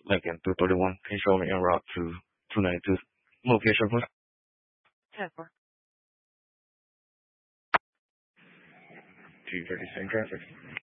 Lincoln 231. Can you show me en route to 292? Location, please. 10-4. G36 traffic.